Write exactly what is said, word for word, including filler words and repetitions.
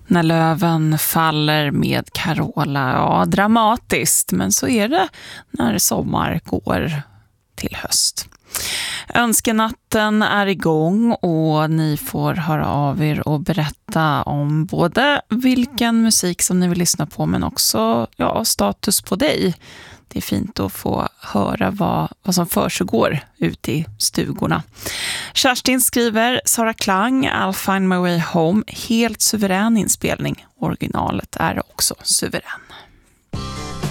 När löven faller med Carola, ja, dramatiskt, men så är det när sommar går till höst. Önskenatten är igång och ni får höra av er och berätta om både vilken musik som ni vill lyssna på men också ja, status på dig. Det är fint att få höra vad, vad som försiggår ute i stugorna. Kerstin skriver, Sara Klang, I'll find my way home. Helt suverän inspelning. Originalet är också suverän.